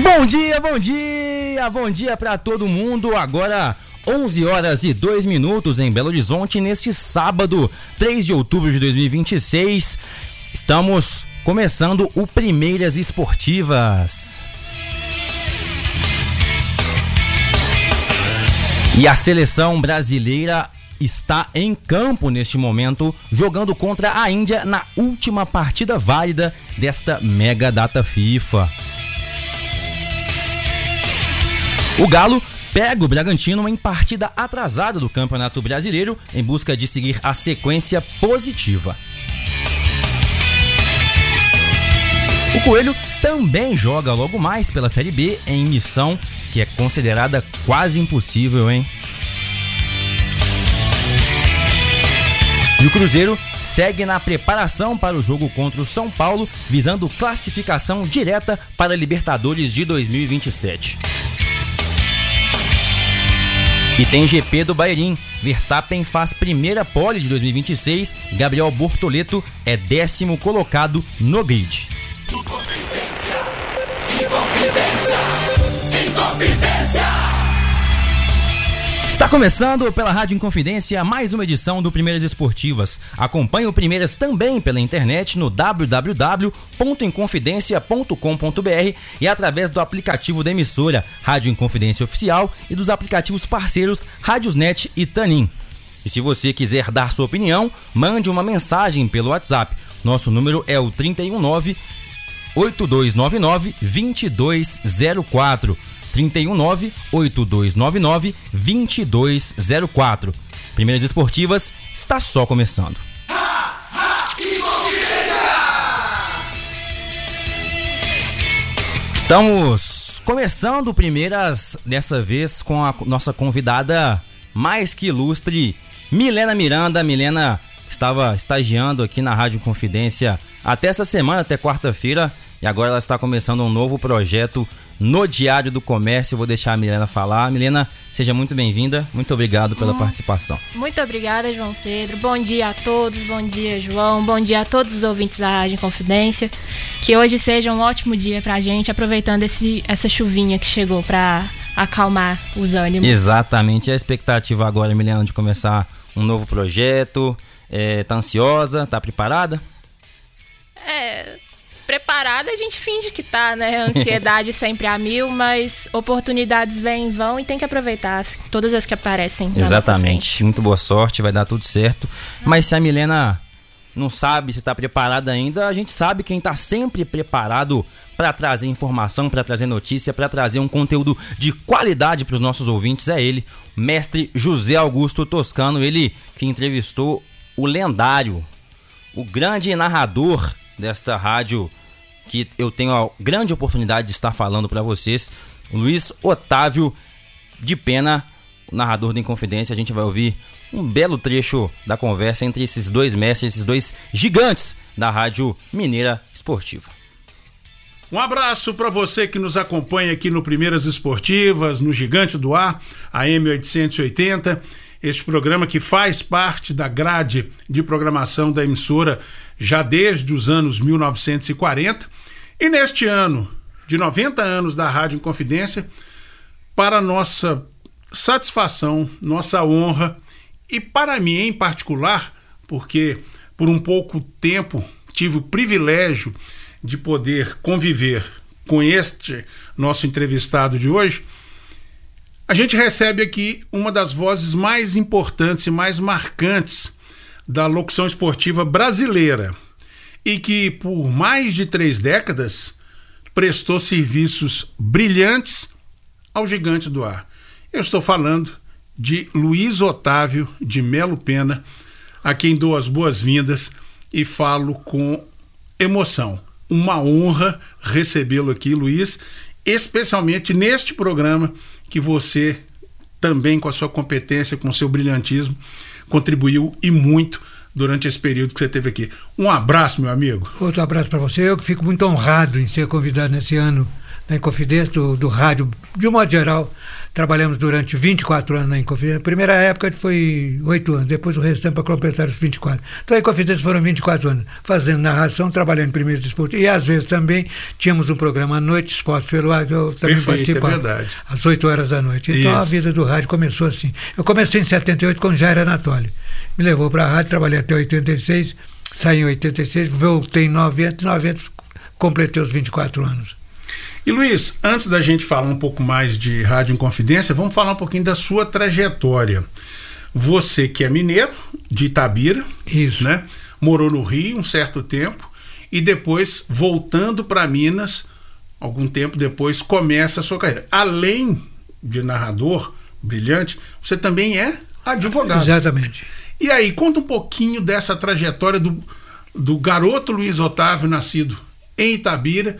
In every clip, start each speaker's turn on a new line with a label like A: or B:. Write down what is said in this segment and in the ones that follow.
A: Bom dia para todo mundo. Agora 11h02 em Belo Horizonte, neste sábado, 3 de outubro de 2026. Estamos começando o Primeiras Esportivas. E a seleção brasileira está em campo neste momento, jogando contra a Índia na última partida válida desta mega data FIFA. O Galo pega o Bragantino em partida atrasada do Campeonato Brasileiro em busca de seguir a sequência positiva. O Coelho também joga logo mais pela Série B em missão que é considerada quase impossível, hein? E o Cruzeiro segue na preparação para o jogo contra o São Paulo, visando classificação direta para a Libertadores de 2027. E tem GP do Bahrein. Verstappen faz primeira pole de 2026. Gabriel Bortoleto é 10º colocado no grid. Inconfidência. Está começando pela Rádio Inconfidência mais uma edição do Primeiras Esportivas. Acompanhe o Primeiras também pela internet no www.inconfidencia.com.br e através do aplicativo da emissora Rádio Inconfidência Oficial e dos aplicativos parceiros Rádiosnet e Tanin. E se você quiser dar sua opinião, mande uma mensagem pelo WhatsApp. Nosso número é o 319-8299-2204. 319-8299-2204. Primeiras Esportivas está só começando. Estamos começando Primeiras, dessa vez com a nossa convidada mais que ilustre, Milena Miranda. Milena estava estagiando aqui na Rádio Confidência até essa semana, até quarta-feira, e agora ela está começando um novo projeto no Diário do Comércio. Eu vou deixar a Milena falar. Milena, seja muito bem-vinda. Muito obrigado pela participação.
B: Muito obrigada, João Pedro. Bom dia a todos. Bom dia, João. Bom dia a todos os ouvintes da Rádio Confidência. Que hoje seja um ótimo dia pra gente, aproveitando essa chuvinha que chegou pra acalmar os ânimos.
A: Exatamente. A expectativa agora, Milena, de começar um novo projeto. Tá ansiosa? Tá preparada?
B: Preparada a gente finge que tá, né? Ansiedade sempre a mil, mas oportunidades vêm e vão e tem que aproveitar todas as que aparecem.
A: Exatamente. Muito boa sorte, vai dar tudo certo. Mas se a Milena não sabe se tá preparada ainda, a gente sabe quem tá sempre preparado para trazer informação, para trazer notícia, para trazer um conteúdo de qualidade para os nossos ouvintes é ele, mestre José Augusto Toscano, ele que entrevistou o lendário, o grande narrador desta rádio que eu tenho a grande oportunidade de estar falando para vocês, Luiz Otávio de Pena, o narrador da Inconfidência. A gente vai ouvir um belo trecho da conversa entre esses dois mestres, esses dois gigantes da Rádio Mineira Esportiva.
C: Um abraço para você que nos acompanha aqui no Primeiras Esportivas, no Gigante do Ar, AM 880, este programa que faz parte da grade de programação da emissora já desde os anos 1940, e neste ano de 90 anos da Rádio Inconfidência, para nossa satisfação, nossa honra, e para mim em particular, porque por um pouco tempo tive o privilégio de poder conviver com este nosso entrevistado de hoje, a gente recebe aqui uma das vozes mais importantes e mais marcantes da locução esportiva brasileira e que por mais de 3 décadas prestou serviços brilhantes ao Gigante do Ar. Eu estou falando de Luiz Otávio de Melo Pena, a quem dou as boas-vindas e falo com emoção. Uma honra recebê-lo aqui, Luiz, especialmente neste programa que você também, com a sua competência, com o seu brilhantismo, contribuiu e muito durante esse período que você teve aqui. Um abraço, meu amigo.
D: Outro abraço para você. Eu que fico muito honrado em ser convidado nesse ano da Inconfidência do rádio, de um modo geral, Trabalhamos durante 24 anos na Inconfidência. A primeira época foi 8 anos, depois o restante para completar os 24. Então a Inconfidência foram 24 anos, fazendo narração, trabalhando em primeiros esportes. E às vezes também tínhamos um programa à noite, Esporte pelo Ar, que eu também participava.
C: É verdade.
D: Às 8 horas da noite. Então a vida do rádio começou assim. Eu comecei em 78 com Jair Anatólio. Me levou para a rádio, trabalhei até 86, saí em 86, voltei em 90, completei os 24 anos.
C: E Luiz, antes da gente falar um pouco mais de Rádio Inconfidência, vamos falar um pouquinho da sua trajetória. Você que é mineiro, de Itabira,
D: isso,
C: né? Morou no Rio um certo tempo e depois, voltando para Minas, algum tempo depois, começa a sua carreira. Além de narrador brilhante, você também é advogado.
D: Exatamente.
C: E aí, conta um pouquinho dessa trajetória do garoto Luiz Otávio, nascido em Itabira,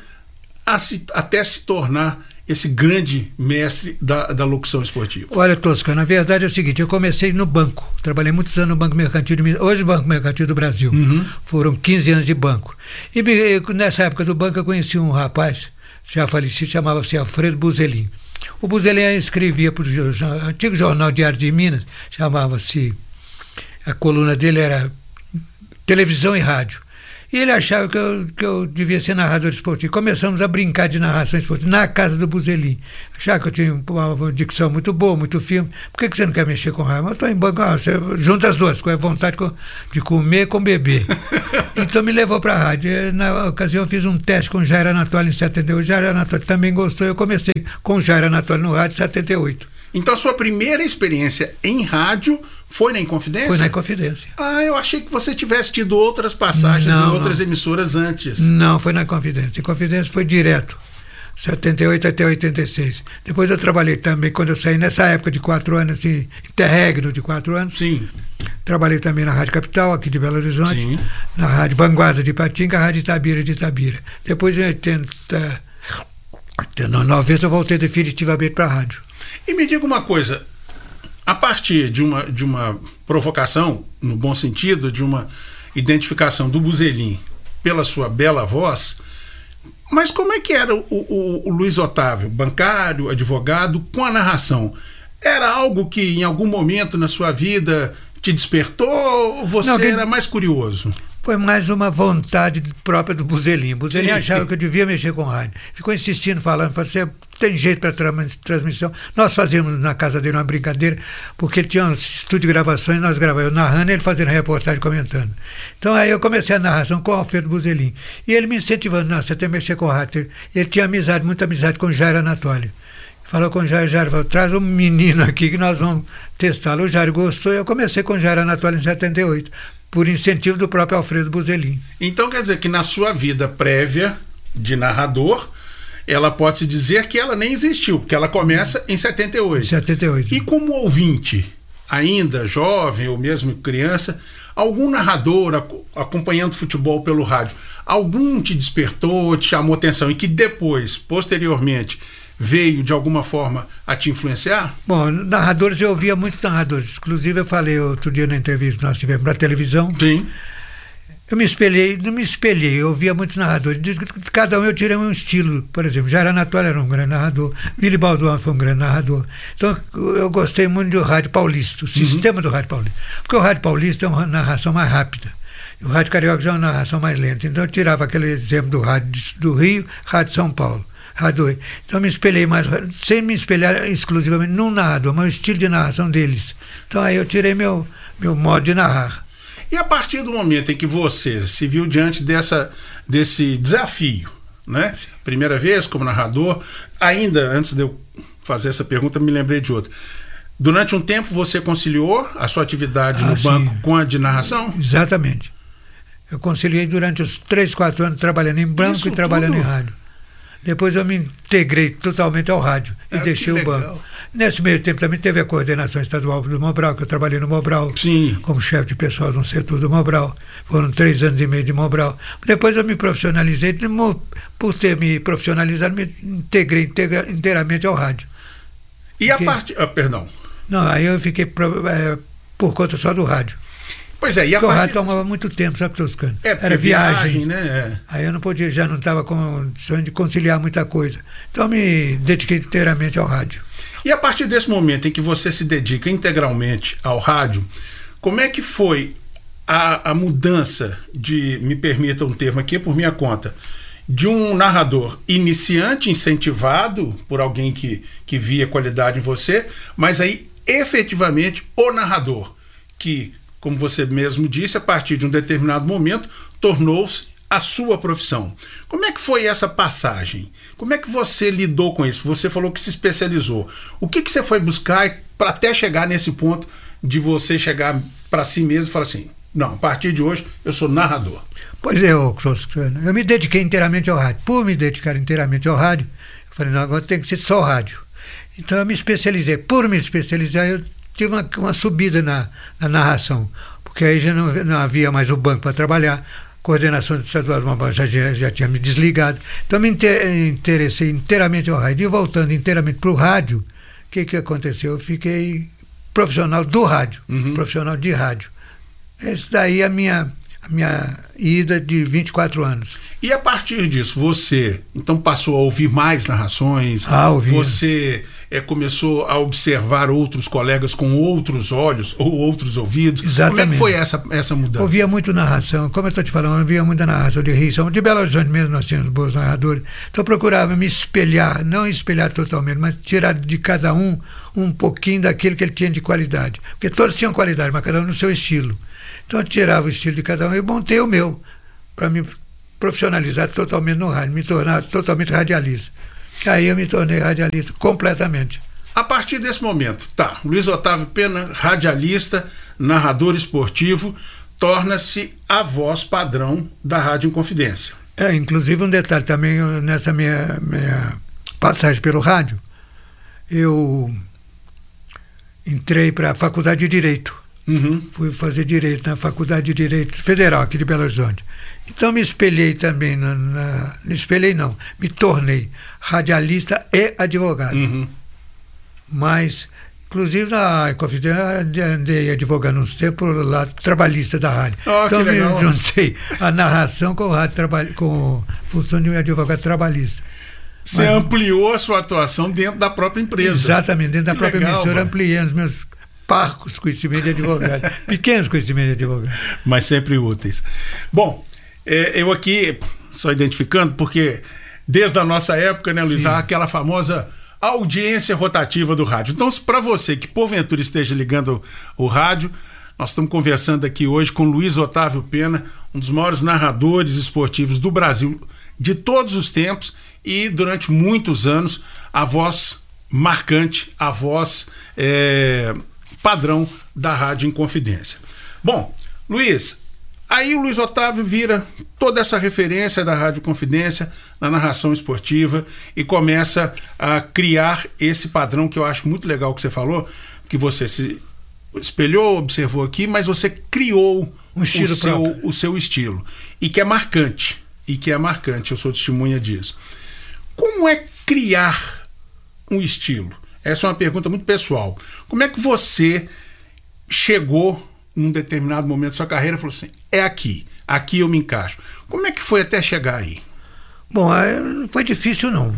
C: até se tornar esse grande mestre da locução esportiva.
D: Olha, Tosca, na verdade é o seguinte, eu comecei no banco, trabalhei muitos anos no Banco Mercantil de Minas, hoje Banco Mercantil do Brasil, foram 15 anos de banco. E nessa época do banco eu conheci um rapaz, já falecido, chamava-se Alfredo Buzelin. O Buzelin escrevia para o antigo jornal Diário de Minas, chamava-se, a coluna dele era Televisão e Rádio. E ele achava que eu devia ser narrador esportivo. Começamos a brincar de narração esportiva na casa do Buzelin. Achava que eu tinha uma dicção muito boa, muito firme. Por que você não quer mexer com rádio? Eu estou em banco, você junta as duas, com a vontade de comer com beber. Então me levou para a rádio. Na ocasião eu fiz um teste com o Jair Anatólio em 78. O Jair Anatólio também gostou. Eu comecei com o Jair Anatólio no rádio em 78.
C: Então a sua primeira experiência em rádio foi na Inconfidência?
D: Foi na Inconfidência.
C: Ah, eu achei que você tivesse tido outras passagens em outras emissoras antes.
D: Não, foi na Inconfidência. Inconfidência foi direto, 78 até 86. Depois eu trabalhei também, quando eu saí nessa época de 4 anos, assim, interregno de 4 anos.
C: Sim.
D: Trabalhei também na Rádio Capital, aqui de Belo Horizonte.
C: Sim.
D: Na Rádio Vanguarda de Ipatinga, a Rádio Itabira de Itabira. Depois em 90 eu voltei definitivamente para a rádio.
C: E me diga uma coisa, a partir de uma provocação, no bom sentido, de uma identificação do Buzelin pela sua bela voz, mas como é que era o Luiz Otávio, bancário, advogado, com a narração? Era algo que em algum momento na sua vida te despertou ou você era mais curioso?
D: Foi mais uma vontade própria do Buzelin. Buzelin achava que eu devia mexer com rádio. Ficou insistindo, falando, você tem jeito para transmissão. Nós fazíamos na casa dele uma brincadeira, porque ele tinha um estúdio de gravações, nós gravávamos, eu narrando, ele fazendo reportagem, comentando. Então aí eu comecei a narração com o Alfredo Buzelin. E ele me incentivando, você tem que mexer com rádio. Ele tinha muita amizade com o Jair Anatólio. Falou com o Jair, falou, traz um menino aqui que nós vamos testá-lo. O Jair gostou e eu comecei com o Jair Anatólio em 78. Por incentivo do próprio Alfredo Buzelin.
C: Então quer dizer que na sua vida prévia de narrador, ela pode-se dizer que ela nem existiu, porque ela começa em 78.
D: 78.
C: E como ouvinte, ainda jovem ou mesmo criança, algum narrador acompanhando futebol pelo rádio, algum te despertou, te chamou atenção e que depois, posteriormente, veio de alguma forma a te influenciar?
D: Bom, narradores, eu ouvia muitos narradores. Inclusive eu falei outro dia na entrevista que nós tivemos para a televisão.
C: Sim.
D: Eu não me espelhei, eu ouvia muitos narradores. De cada um eu tirei um estilo. Por exemplo, Jair Anatólio era um grande narrador, Willy Balduano foi um grande narrador. Então eu gostei muito do rádio paulista, o sistema do rádio paulista. Porque o rádio paulista é uma narração mais rápida. E o rádio carioca já é uma narração mais lenta. Então eu tirava aquele exemplo do rádio do Rio, rádio São Paulo. Então me espelhei mais, sem me espelhar exclusivamente num narrador, mas o estilo de narração deles. Então aí eu tirei meu modo de narrar.
C: E a partir do momento em que você se viu diante desse desafio, né? Primeira vez como narrador, ainda antes de eu fazer essa pergunta, me lembrei de outra. Durante um tempo você conciliou a sua atividade no banco com a de narração?
D: Exatamente. Eu conciliei durante os 3, 4 anos trabalhando em banco e trabalhando em rádio. Depois eu me integrei totalmente ao rádio e deixei o banco. Nesse meio tempo também teve a coordenação estadual do Mobral, que eu trabalhei no Mobral.
C: Sim.
D: Como chefe de pessoal no setor do Mobral. Foram 3 anos e meio de Mobral. Depois eu me profissionalizei, por ter me profissionalizado, me integrei inteiramente ao rádio.
C: E a parte... perdão.
D: Não, aí eu fiquei por conta só do rádio.
C: Pois é, e
D: porque o rádio tomava muito tempo, sabe, Toscano?
C: Era viagem, né?
D: Aí eu não podia, já não estava com condições de conciliar muita coisa. Então me dediquei inteiramente ao rádio.
C: E a partir desse momento em que você se dedica integralmente ao rádio, como é que foi a mudança de, me permita um termo aqui por minha conta, de um narrador iniciante, incentivado por alguém que via qualidade em você, mas aí efetivamente o narrador, que, como você mesmo disse, a partir de um determinado momento tornou-se a sua profissão. Como é que foi essa passagem? Como é que você lidou com isso? Você falou que se especializou. O que você foi buscar para até chegar nesse ponto de você chegar para si mesmo e falar assim, não, a partir de hoje eu sou narrador?
D: Pois é, eu me dediquei inteiramente ao rádio. Por me dedicar inteiramente ao rádio, eu falei, não, agora tem que ser só rádio. Então eu me especializei. Por me especializar, eu tive uma subida na narração, porque aí já não havia mais o banco para trabalhar, a coordenação estadual já tinha me desligado. Então me interessei inteiramente ao rádio. E voltando inteiramente para o rádio, o que aconteceu? Eu fiquei profissional do rádio, profissional de rádio. Essa daí é a minha ida de 24 anos.
C: E a partir disso, você então passou a ouvir mais narrações?
D: Ouvia.
C: Você começou a observar outros colegas com outros olhos ou outros ouvidos?
D: Exatamente.
C: Como é que foi essa mudança?
D: Ouvia muito narração, como eu estou te falando, eu ouvia muita narração de Rio, de Belo Horizonte mesmo nós tínhamos bons narradores. Então eu procurava me espelhar, não espelhar totalmente, mas tirar de cada um pouquinho daquilo que ele tinha de qualidade. Porque todos tinham qualidade, mas cada um no seu estilo. Então eu tirava o estilo de cada um e montei o meu, para me profissionalizar totalmente no rádio, me tornar totalmente radialista. Aí eu me tornei radialista completamente.
C: A partir desse momento, Luiz Otávio Pena, radialista, narrador esportivo, torna-se a voz padrão da Rádio Inconfidência.
D: Inclusive um detalhe também, nessa minha passagem pelo rádio, eu entrei para a Faculdade de Direito. Fui fazer Direito na Faculdade de Direito Federal aqui de Belo Horizonte. Então me espelhei também, me tornei radialista e advogado. Mas, inclusive na Inconfidência, andei advogando uns tempos lá, trabalhista da rádio. Então me juntei a narração com o rádio, com função de um advogado trabalhista.
C: Você ampliou a sua atuação dentro da própria empresa.
D: Exatamente, dentro da própria emissora, ampliei os meus parcos conhecimentos de advogado, pequenos conhecimentos de advogado.
C: Mas sempre úteis. Bom, eu aqui, só identificando, porque desde a nossa época, né, Luiz, aquela famosa audiência rotativa do rádio. Então, para você que porventura esteja ligando o rádio, nós estamos conversando aqui hoje com Luiz Otávio Pena, um dos maiores narradores esportivos do Brasil de todos os tempos e durante muitos anos a voz marcante, a voz padrão da Rádio Inconfidência. Bom, Luiz, aí o Luiz Otávio vira toda essa referência da Rádio Confidência na narração esportiva e começa a criar esse padrão que eu acho muito legal que você falou, que você se espelhou, observou aqui, mas você criou o seu estilo e que é marcante, eu sou testemunha disso. Como é criar um estilo? Essa é uma pergunta muito pessoal. Como é que você chegou num determinado momento da sua carreira e falou assim, aqui eu me encaixo? Como é que foi até chegar aí?
D: Bom, não foi difícil não.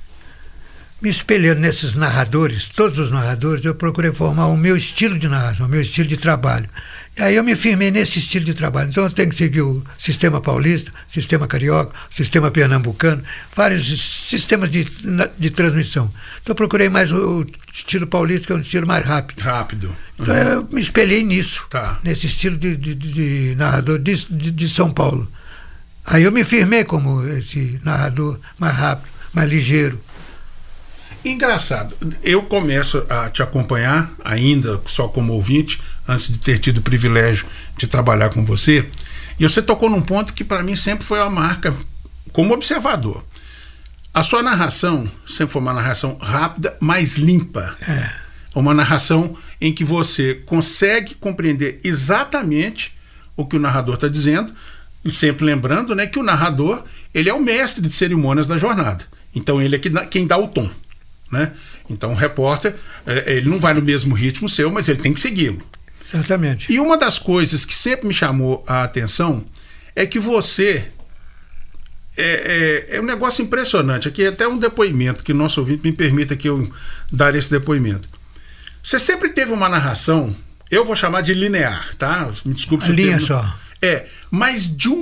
D: Me espelhando nesses narradores, todos os narradores, eu procurei formar o meu estilo de narração, o meu estilo de trabalho. E aí eu me firmei nesse estilo de trabalho. Então eu tenho que seguir o sistema paulista, sistema carioca, sistema pernambucano, vários sistemas de transmissão. Então eu procurei mais o estilo paulista, que é um estilo mais rápido. Então eu me espelhei nisso, nesse estilo de narrador de São Paulo. Aí eu me firmei como esse narrador mais rápido, mais ligeiro.
C: Engraçado, eu começo a te acompanhar ainda só como ouvinte, antes de ter tido o privilégio de trabalhar com você, e você tocou num ponto que para mim sempre foi uma marca como observador. A sua narração sempre foi uma narração rápida, mas limpa. Uma narração em que você consegue compreender exatamente o que o narrador está dizendo, e sempre lembrando, né, que o narrador ele é o mestre de cerimônias da jornada. Então ele é quem dá o tom. Né? Então o repórter ele não vai no mesmo ritmo seu, mas ele tem que segui-lo.
D: Exatamente.
C: E uma das coisas que sempre me chamou a atenção é que você é um negócio impressionante. Aqui até um depoimento que o nosso ouvinte me permita que eu dar esse depoimento. Você sempre teve uma narração, eu vou chamar de linear, tá? Me desculpe se eu
D: linha só.
C: Mas de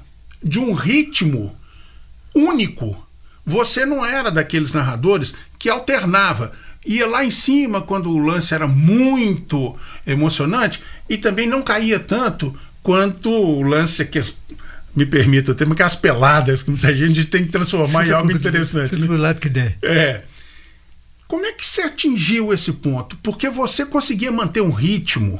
C: um ritmo único. Você não era daqueles narradores que alternava. Ia lá em cima quando o lance era muito emocionante e também não caía tanto quanto o lance que, me permita o termo, que as peladas que muita gente tem que transformar em algo interessante.
D: Do lado que der.
C: Como é que você atingiu esse ponto? Porque você conseguia manter um ritmo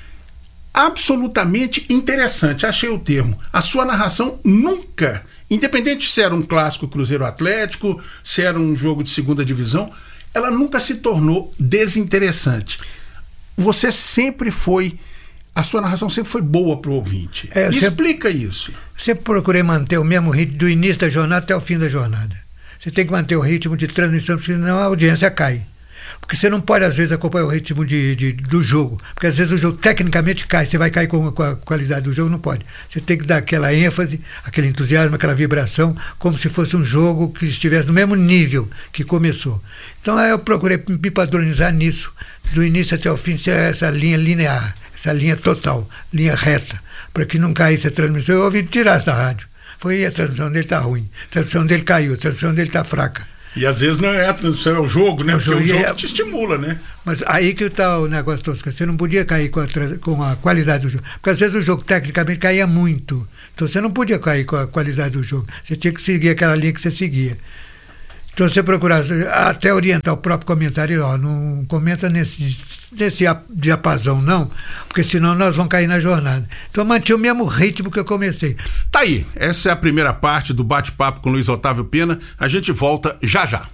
C: absolutamente interessante, achei o termo. A sua narração nunca, independente se era um clássico Cruzeiro Atlético, se era um jogo de segunda divisão, ela nunca se tornou desinteressante. Você sempre foi, a sua narração sempre foi boa para o ouvinte. Explica isso.
D: Sempre procurei manter o mesmo ritmo do início da jornada até o fim da jornada. Você tem que manter o ritmo de transmissão, porque senão a audiência cai. Porque você não pode, às vezes, acompanhar o ritmo do jogo. Porque, às vezes, o jogo tecnicamente cai. Você vai cair com a qualidade do jogo, não pode. Você tem que dar aquela ênfase, aquele entusiasmo, aquela vibração, como se fosse um jogo que estivesse no mesmo nível que começou. Então, eu procurei me padronizar nisso, do início até o fim, ser essa linha linear, essa linha total, linha reta, para que não caísse a transmissão. Eu ouvi tirar da rádio. A transmissão dele está ruim, a transmissão dele caiu, a transmissão dele está fraca.
C: E às vezes não é a transmissão, é o jogo, né? Porque o jogo te estimula, né?
D: Mas aí que está o negócio tosco. Você não podia cair com a qualidade do jogo. Porque às vezes o jogo tecnicamente caía muito. Então você não podia cair com a qualidade do jogo. Você tinha que seguir aquela linha que você seguia. Então você procurar até orientar o próprio comentário, não comenta nesse diapasão não, porque senão nós vamos cair na jornada. Então eu mantive o mesmo ritmo que eu comecei.
C: Tá aí, essa é a primeira parte do bate-papo com Luiz Otávio Pena. A gente volta já já.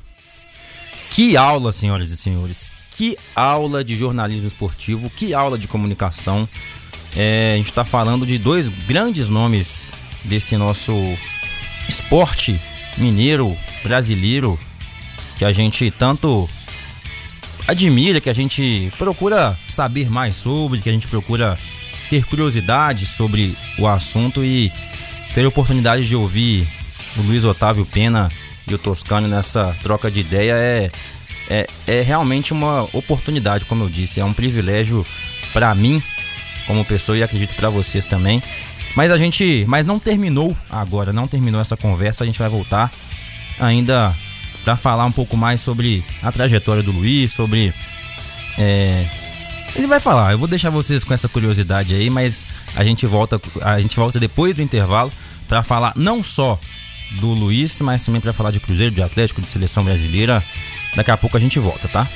A: Que aula, senhoras e senhores, que aula de jornalismo esportivo, que aula de comunicação. A gente está falando de dois grandes nomes desse nosso esporte mineiro, brasileiro, que a gente tanto admira, que a gente procura saber mais sobre, que a gente procura ter curiosidade sobre o assunto, e ter a oportunidade de ouvir o Luiz Otávio Pena e o Toscano nessa troca de ideia é realmente uma oportunidade, como eu disse, é um privilégio para mim como pessoa e acredito para vocês também. Mas não terminou agora, não terminou essa conversa. A gente vai voltar ainda para falar um pouco mais sobre a trajetória do Luiz, sobre... Ele vai falar, eu vou deixar vocês com essa curiosidade aí, mas a gente volta depois do intervalo para falar não só do Luiz, mas também para falar de Cruzeiro, de Atlético, de Seleção Brasileira. Daqui a pouco a gente volta, tá?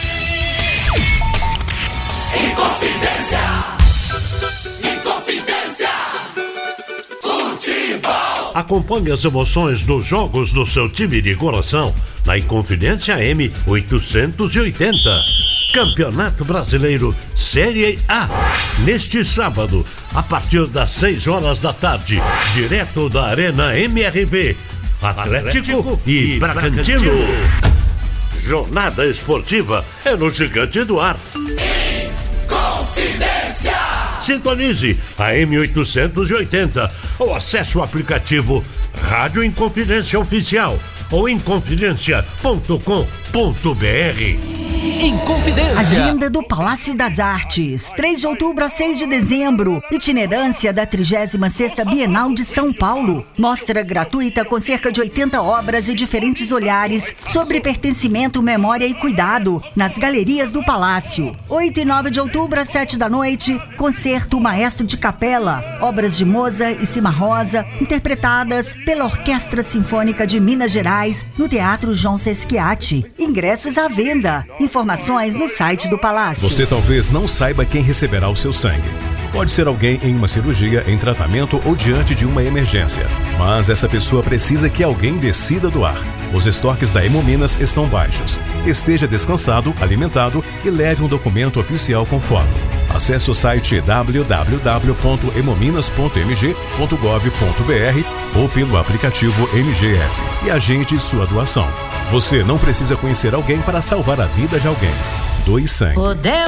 E: Acompanhe as emoções dos jogos do seu time de coração na Inconfidência AM 880. Campeonato Brasileiro Série A. Neste sábado, a partir das 6 horas da tarde, direto da Arena MRV. Atlético e Bragantino. Jornada esportiva é no Gigante do Ar. Inconfidência. Sintonize a M880 ou acesse o aplicativo Rádio Inconfidência Oficial ou inconfidencia.com.br.
F: Inconfidência. Agenda do Palácio das Artes, 3 de outubro a 6 de dezembro. Itinerância da 36ª Bienal de São Paulo. Mostra gratuita com cerca de 80 obras e diferentes olhares sobre pertencimento, memória e cuidado nas galerias do Palácio. 8 e 9 de outubro às 7 da noite, concerto Maestro de Capela. Obras de Mozart e Cimarosa, interpretadas pela Orquestra Sinfônica de Minas Gerais, no Teatro João Sesquiati. Ingressos à venda. Informações no site do Palácio.
G: Você talvez não saiba quem receberá o seu sangue. Pode ser alguém em uma cirurgia, em tratamento ou diante de uma emergência. Mas essa pessoa precisa que alguém decida doar. Os estoques da Hemominas estão baixos. Esteja descansado, alimentado e leve um documento oficial com foto. Acesse o site www.hemominas.mg.gov.br ou pelo aplicativo MG App e agende sua doação. Você não precisa conhecer alguém para salvar a vida de alguém. Doe sangue.